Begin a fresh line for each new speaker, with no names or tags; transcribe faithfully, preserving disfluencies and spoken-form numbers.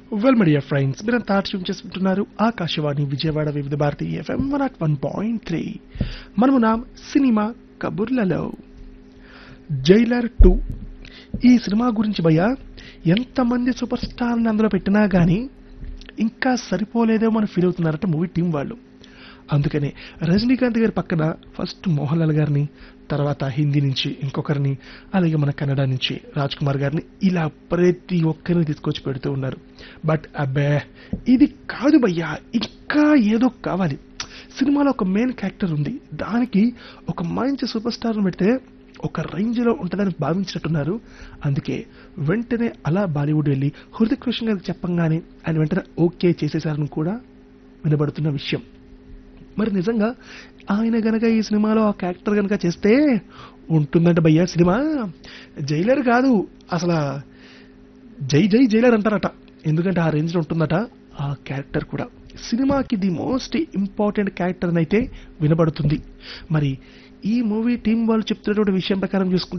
Well media friends మీరంతా tune చేసుకుంటున్నారు ఆకాశవాణి విజయవాడ వివిధ Bharati FM one not one point three మనము నా సినిమా కబుర్లలో జైలర్ టూ ఈ సినిమా గురించి భయ్యా ఎంతమంది సూపర్ స్టార్ని అందులో పెట్టినా కానీ ఇంకా సరిపోలేదేమో అని ఫీల్ అవుతున్నారట మూవీ టీం వాళ్ళు. అందుకనే రజనీకాంత్ గారి పక్కన ఫస్ట్ మోహన్ లాల్ గారిని, తర్వాత హిందీ నుంచి ఇంకొకరిని, అలాగే మన కన్నడ నుంచి రాజ్ కుమార్ గారిని, ఇలా ప్రతి ఒక్కరిని తీసుకొచ్చి పెడుతూ ఉన్నారు. బట్ అబ్బే ఇది కాదు భయ్యా, ఇంకా ఏదో కావాలి. సినిమాలో ఒక మెయిన్ క్యారెక్టర్ ఉంది, దానికి ఒక మంచి సూపర్ స్టార్ని పెడితే ఒక రేంజ్లో ఉంటుందని భావించినట్టున్నారు. అందుకే వెంటనే అలా బాలీవుడ్ వెళ్ళి హృతిక్ రోషన్ గారికి చెప్పంగానే ఆయన వెంటనే ఓకే చేసేసారని కూడా వినబడుతున్న విషయం. మరి నిజంగా ఆయన గనక ఈ సినిమాలో ఆ క్యారెక్టర్ గనక చేస్తే ఉంటుందంట భయ్యా సినిమా. జైలర్ కాదు అసలు జై జై జైలర్ అంటారట, ఎందుకంటే ఆ రేంజ్లో ఉంటుందట ఆ క్యారెక్టర్ కూడా. సినిమాకి ది మోస్ట్ ఇంపార్టెంట్ క్యారెక్టర్ అయితే వినబడుతుంది. మరి ఈ మూవీ టీం వాళ్ళు చెప్తున్నటువంటి విషయం ప్రకారం చూసుకుంటే